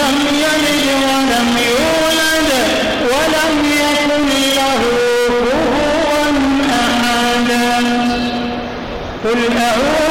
لم يلد ولم يولد ولم يكن له كفوا أحد. قل أعوذ